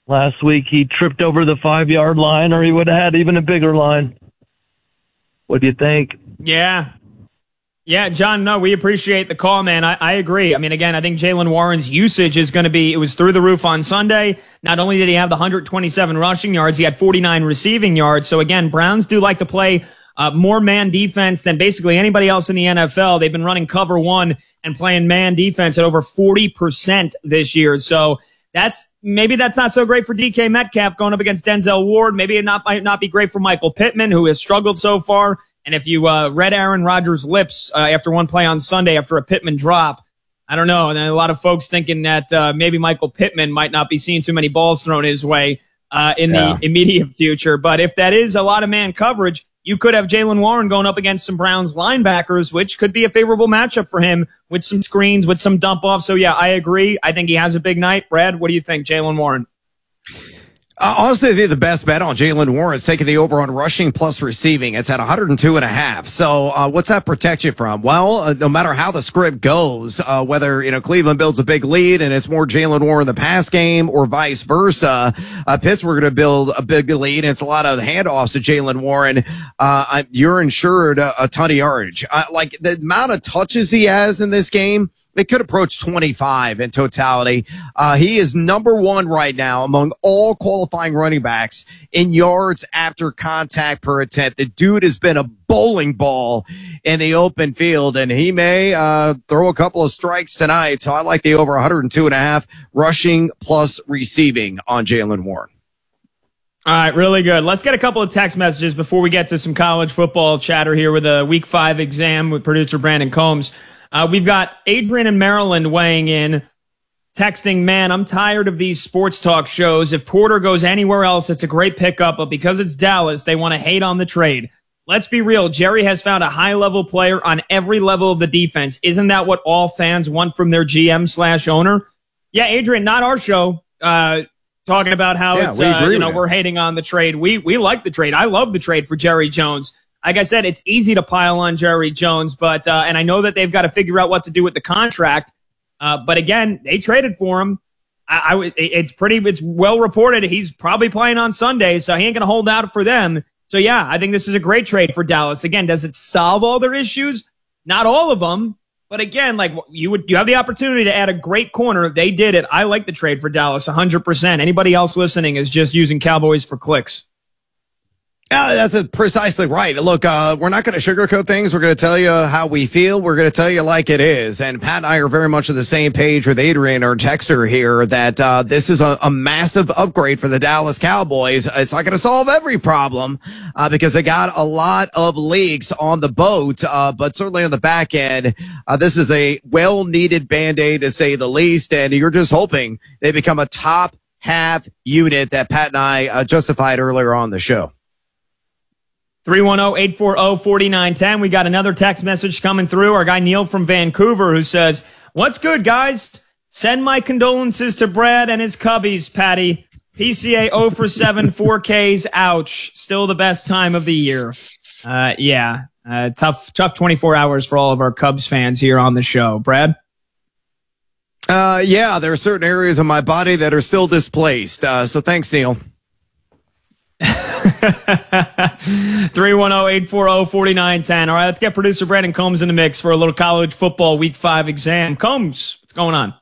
Last week he tripped over the 5-yard line, or he would have had even a bigger line. What do you think? Yeah. Yeah, John, no, we appreciate the call, man. I agree. I mean, again, I think Jaylen Warren's usage is going to be, it was through the roof on Sunday. Not only did he have the 127 rushing yards, he had 49 receiving yards. So again, Browns do like to play more man defense than basically anybody else in the NFL. They've been running cover one and playing man defense at over 40% this year. So maybe that's not so great for DK Metcalf going up against Denzel Ward. Maybe it might not be great for Michael Pittman, who has struggled so far. And if you read Aaron Rodgers' lips after one play on Sunday after a Pittman drop, I don't know. And a lot of folks thinking that maybe Michael Pittman might not be seeing too many balls thrown his way in the immediate future. But if that is a lot of man coverage, you could have Jaylen Warren going up against some Browns linebackers, which could be a favorable matchup for him with some screens, with some dump-offs. So, yeah, I agree. I think he has a big night. Brad, what do you think, Jaylen Warren? Honestly, the best bet on Jaylen Warren is taking the over on rushing plus receiving. It's at 102.5. So, what's that protect you from? Well, no matter how the script goes, whether, Cleveland builds a big lead and it's more Jaylen Warren the pass game or vice versa, Pittsburgh going to build a big lead and it's a lot of handoffs to Jaylen Warren. You're insured a ton of yardage. Like the amount of touches he has in this game, it could approach 25 in totality. He is number one right now among all qualifying running backs in yards after contact per attempt. The dude has been a bowling ball in the open field, and he may throw a couple of strikes tonight. So I like the over 102.5 rushing plus receiving on Jaylen Warren. All right, really good. Let's get a couple of text messages before we get to some college football chatter here with a Week 5 exam with producer Brandon Combs. We've got Adrian in Maryland weighing in, texting, man, I'm tired of these sports talk shows. If Porter goes anywhere else, it's a great pickup, but because it's Dallas, they want to hate on the trade. Let's be real. Jerry has found a high-level player on every level of the defense. Isn't that what all fans want from their GM/owner? Yeah, Adrian, not our show, talking about how we're hating on the trade. We like the trade. I love the trade for Jerry Jones. Like I said, it's easy to pile on Jerry Jones, but and I know that they've got to figure out what to do with the contract. But again, they traded for him. It's well reported he's probably playing on Sunday, so he ain't going to hold out for them. So yeah, I think this is a great trade for Dallas. Again, does it solve all their issues? Not all of them, but again, like you have the opportunity to add a great corner. They did it. I like the trade for Dallas 100%. Anybody else listening is just using Cowboys for clicks. That's precisely right. Look, we're not going to sugarcoat things. We're going to tell you how we feel. We're going to tell you like it is. And Pat and I are very much on the same page with Adrian, our texter here, that this is a massive upgrade for the Dallas Cowboys. It's not going to solve every problem because they got a lot of leaks on the boat, but certainly on the back end, this is a well-needed Band-Aid to say the least, and you're just hoping they become a top half unit that Pat and I justified earlier on the show. 310-840-4910. We got another text message coming through. Our guy Neil from Vancouver who says, what's good, guys? Send my condolences to Brad and his cubbies, Patty. PCA 0 for 7, 4Ks. Ouch. Still the best time of the year. Tough 24 hours for all of our Cubs fans here on the show. Brad? Yeah, there are certain areas of my body that are still displaced. So thanks, Neil. 310-840-4910. All right, let's get producer Brandon Combs in the mix for a little college football Week 5 exam. Combs, what's going on?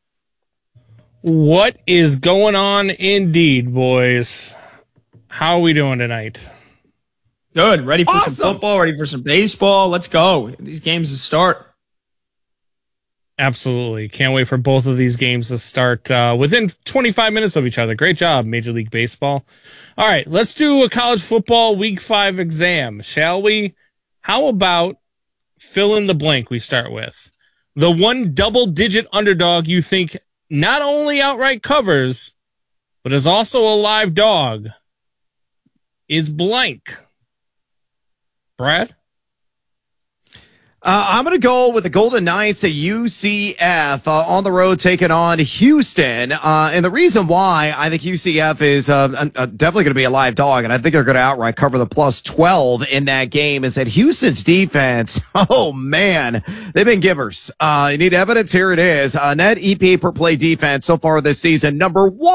What is going on indeed, boys? How are we doing tonight? Good. Ready for some football, ready for some baseball. Let's go. These games to start. Absolutely. Can't wait for both of these games to start within 25 minutes of each other. Great job, Major League Baseball. All right, let's do a college football Week 5 exam, shall we? How about fill in the blank we start with? The one double-digit underdog you think not only outright covers, but is also a live dog is blank. Brad? I'm going to go with the Golden Knights at UCF on the road taking on Houston. And the reason why I think UCF is definitely going to be a live dog, and I think they're going to outright cover the plus 12 in that game, is that Houston's defense, oh, man, they've been givers. You need evidence? Here it is. Net EPA per play defense so far this season, number 1.